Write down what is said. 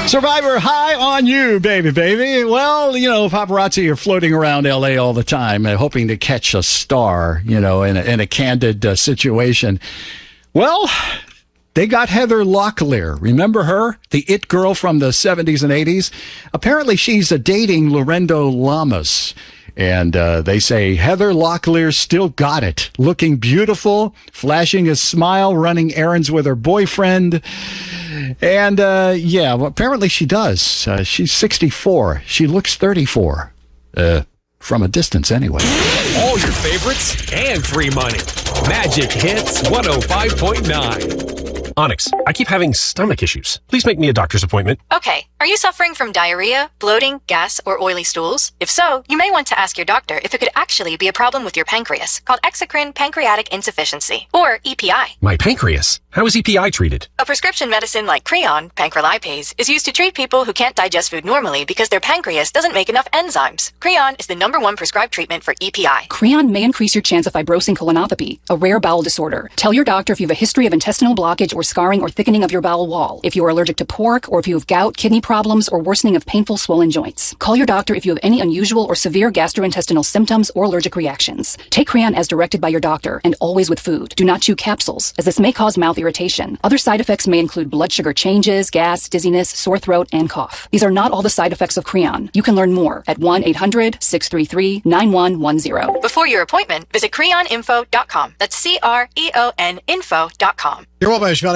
Survivor, high on you, baby, baby. Well, paparazzi are floating around L.A. all the time, hoping to catch a star, in a candid situation. Well, they got Heather Locklear. Remember her? The it girl from the 70s and 80s? Apparently, she's dating Lorendo Lamas. And they say Heather Locklear still got it. Looking beautiful, flashing a smile, running errands with her boyfriend. And, apparently she does. She's 64. She looks 34. From a distance, anyway. All your favorites and free money. Magic Hits 105.9. Onyx, I keep having stomach issues. Please make me a doctor's appointment. Okay. Are you suffering from diarrhea, bloating, gas, or oily stools? If so, you may want to ask your doctor if it could actually be a problem with your pancreas, called exocrine pancreatic insufficiency, or EPI. My pancreas? How is EPI treated? A prescription medicine like Creon, pancrelipase, is used to treat people who can't digest food normally because their pancreas doesn't make enough enzymes. Creon is the #1 prescribed treatment for EPI. Creon may increase your chance of fibrosing colonopathy, a rare bowel disorder. Tell your doctor if you have a history of intestinal blockage or scarring or thickening of your bowel wall, if you are allergic to pork, or if you have gout, kidney problems, or worsening of painful swollen joints. Call your doctor if you have any unusual or severe gastrointestinal symptoms or allergic reactions. Take Creon as directed by your doctor, and always with food. Do not chew capsules, as this may cause mouth irritation. Other side effects may include blood sugar changes, gas, dizziness, sore throat, and cough. These are not all the side effects of Creon. You can learn more at 1-800-633-9110. Before your appointment, visit creoninfo.com. That's CREON info.com. You're welcome,